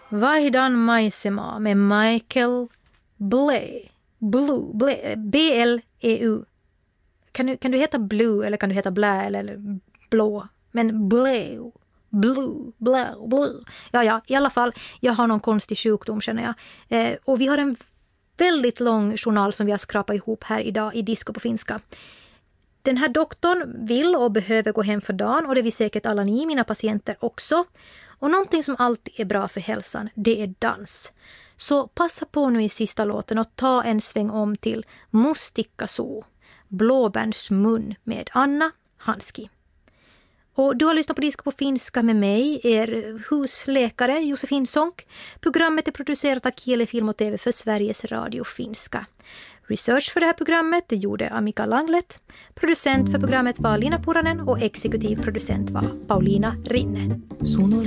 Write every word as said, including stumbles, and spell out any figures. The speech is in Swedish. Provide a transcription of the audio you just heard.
Vaihdan maisemaa med Michael Bley. Blue, Bley, B L E U. Kan du, kan du heta Blue eller kan du heta Blä eller, eller Blå? Men Blue, Blue, Blue, Blue. Ja, ja, i alla fall, jag har någon konstig sjukdom känner jag. Eh, och vi har en väldigt lång journal som vi har skrapat ihop här idag i Disco på finska. Den här doktorn vill och behöver gå hem för dagen och det vill säkert alla ni, mina patienter också. Och någonting som alltid är bra för hälsan, det är dans. Så passa på nu i sista låten och ta en sväng om till Mustikka Suu, Blåbärns mun med Anna Hanski. Och du har lyssnat på Disco på finska med mig, er husläkare Josefin Sonck. Programmet är producerat av Kieli Film och T V för Sveriges Radio Finska. Research för det här programmet det gjorde Amika Langlet. Producent för programmet var Lina Puranen och exekutiv producent var Paulina Rinne.